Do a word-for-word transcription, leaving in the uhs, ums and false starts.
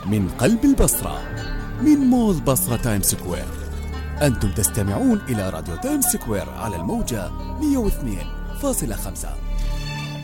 من قلب البصرة، من مول بصرة تايم سكوير. أنتم تستمعون إلى راديو تايم سكوير على الموجة مئة واثنين فاصلة خمسة.